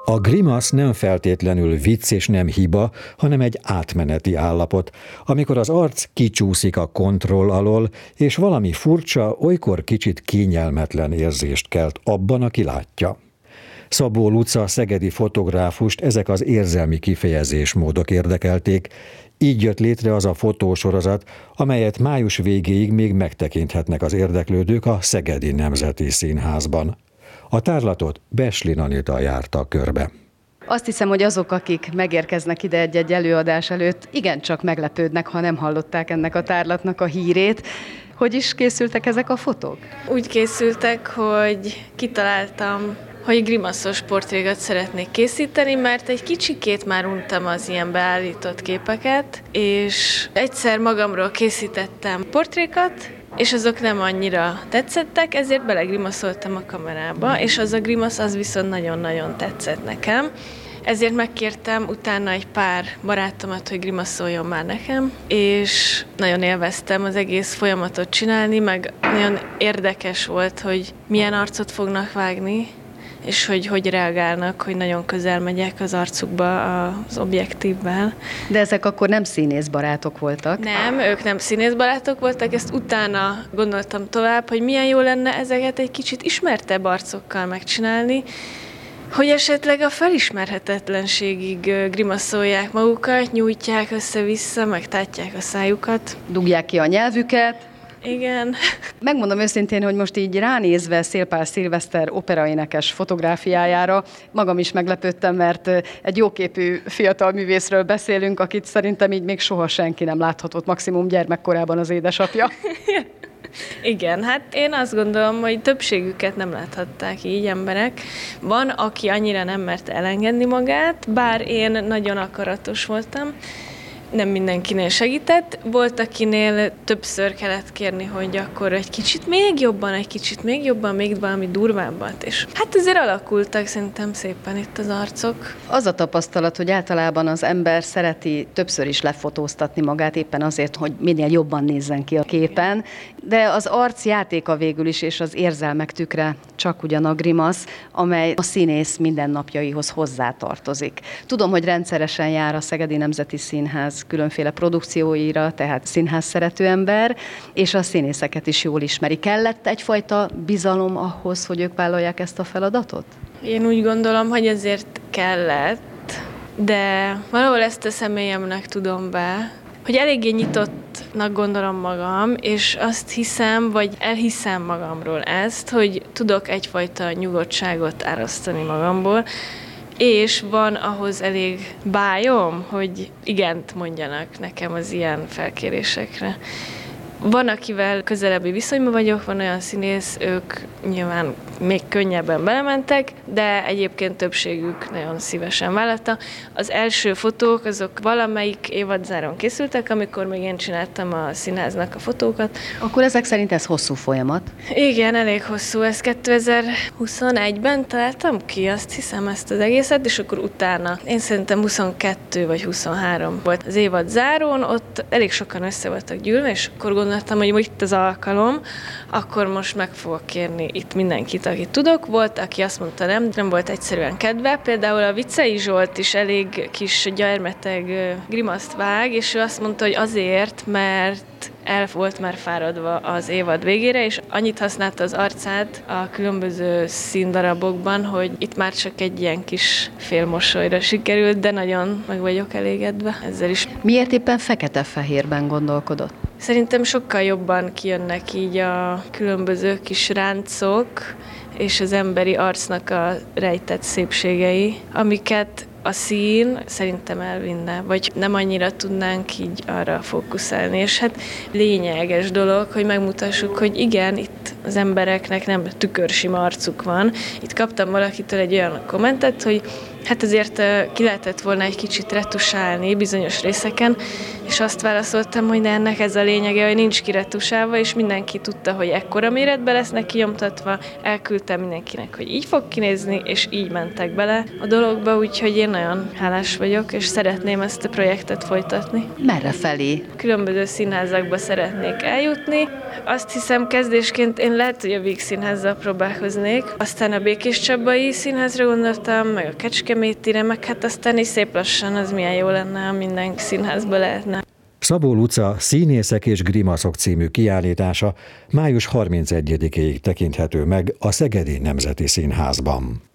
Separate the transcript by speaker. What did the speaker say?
Speaker 1: A grimasz nem feltétlenül vicc és nem hiba, hanem egy átmeneti állapot, amikor az arc kicsúszik a kontroll alól, és valami furcsa, olykor kicsit kényelmetlen érzést kelt abban, aki látja. Szabó Luca szegedi fotográfust ezek az érzelmi kifejezésmódok érdekelték, így jött létre az a fotósorozat, amelyet május végéig még megtekinthetnek az érdeklődők a Szegedi Nemzeti Színházban. A tárlatot Beslin Anita járta körbe.
Speaker 2: Azt hiszem, hogy azok, akik megérkeznek ide egy-egy előadás előtt, igencsak meglepődnek, ha nem hallották ennek a tárlatnak a hírét. Hogy is készültek ezek a fotók?
Speaker 3: Úgy készültek, hogy kitaláltam, hogy grimaszos portrékat szeretnék készíteni, mert egy kicsikét már untam az ilyen beállított képeket, és egyszer magamról készítettem portrékat, és azok nem annyira tetszettek, ezért belegrimaszoltam a kamerába, és az a grimasz az viszont nagyon-nagyon tetszett nekem. Ezért megkértem utána egy pár barátomat, hogy grimaszoljon már nekem, és nagyon élveztem az egész folyamatot csinálni, meg nagyon érdekes volt, hogy milyen arcot fognak vágni, és hogy reagálnak, hogy nagyon közel megyek az arcukba az objektívvel.
Speaker 2: De ezek akkor nem színészbarátok voltak?
Speaker 3: Nem, ők nem színészbarátok voltak, ezt utána gondoltam tovább, hogy milyen jó lenne ezeket egy kicsit ismertebb arcokkal megcsinálni, hogy esetleg a felismerhetetlenségig grimaszolják magukat, nyújtják össze-vissza, megtátják a szájukat.
Speaker 2: Dugják ki a nyelvüket.
Speaker 3: Igen.
Speaker 2: Megmondom őszintén, hogy most így ránézve Szélpál Szilveszter operaénekes fotográfiájára magam is meglepődtem, mert egy jóképű fiatal művészről beszélünk, akit szerintem így még soha senki nem láthatott, maximum gyermekkorában az édesapja.
Speaker 3: Igen, hát én azt gondolom, hogy többségüket nem láthatták így emberek. Van, aki annyira nem merte elengedni magát, bár én nagyon akaratos voltam. Nem mindenkinél segített. Volt, akinél többször kellett kérni, hogy akkor egy kicsit még jobban, még valami durvábbat. És hát azért alakultak szerintem szépen itt az arcok.
Speaker 2: Az a tapasztalat, hogy általában az ember szereti többször is lefotóztatni magát, éppen azért, hogy minél jobban nézzen ki a képen, de az arc játéka végül is, és az érzelmek tükre csak ugyan a grimasz, amely a színész mindennapjaihoz hozzátartozik. Tudom, hogy rendszeresen jár a Szegedi Nemzeti Színház különféle produkcióira, tehát színház szerető ember, és a színészeket is jól ismeri. Kellett egyfajta bizalom ahhoz, hogy ők vállalják ezt a feladatot?
Speaker 3: Én úgy gondolom, hogy ezért kellett, de valahol ezt a személyemnek tudom be, hogy eléggé nyitottnak gondolom magam, és azt hiszem, vagy elhiszem magamról ezt, hogy tudok egyfajta nyugodtságot árasztani magamból, és van ahhoz elég bájom, hogy igent mondjanak nekem az ilyen felkérésekre. Van, akivel közelebbi viszonyban vagyok, van olyan színész, ők nyilván még könnyebben belementek, de egyébként többségük nagyon szívesen vállalta. Az első fotók, azok valamelyik évadzáron készültek, amikor még én csináltam a színháznak a fotókat.
Speaker 2: Akkor ezek szerint ez hosszú folyamat?
Speaker 3: Igen, elég hosszú. Ezt 2021-ben találtam ki, azt hiszem, ezt az egészet, és akkor utána, én szerintem 22 vagy 23 volt az évadzárón, ott elég sokan össze voltak gyűlve, és akkor gondoltam, hogy itt az alkalom, akkor most meg fogok kérni itt mindenkit, akit tudok. Volt, aki azt mondta, nem volt egyszerűen kedve. Például a Vicei Zsolt is elég kis gyermeteg grimaszt vág, és ő azt mondta, hogy azért, mert el volt már fáradva az évad végére, és annyit használta az arcát a különböző színdarabokban, hogy itt már csak egy ilyen kis félmosolyra sikerült, de nagyon meg vagyok elégedve ezzel is.
Speaker 2: Miért éppen fekete-fehérben gondolkodott?
Speaker 3: Szerintem sokkal jobban kijönnek így a különböző kis ráncok, és az emberi arcnak a rejtett szépségei, amiket a szín szerintem elvinne, vagy nem annyira tudnánk így arra fókuszálni. És hát lényeges dolog, hogy megmutassuk, hogy igen, itt az embereknek nem tükörsima arcuk van. Itt kaptam valakitől egy olyan kommentet, hogy hát azért ki lehetett volna egy kicsit retusálni bizonyos részeken, és azt válaszoltam, hogy ennek ez a lényege, hogy nincs kiretusálva, és mindenki tudta, hogy ekkora méretbe lesznek kinyomtatva. Elküldtem mindenkinek, hogy így fog kinézni, és így mentek bele a dologba, úgyhogy én nagyon hálás vagyok, és szeretném ezt a projektet folytatni.
Speaker 2: Merre felé?
Speaker 3: Különböző színházakba szeretnék eljutni. Azt hiszem, kezdésként én lehet, hogy a Vígszínházzal próbálkoznék. Aztán a Békéscsabai Színházra gondoltam, meg a Kecskemétire, meg hát aztán is szép lassan az milyen jó lenne, ha minden színházba lehetne.
Speaker 1: Szabó Luca Színészek és grimaszok című kiállítása május 31-ig tekinthető meg a Szegedi Nemzeti Színházban.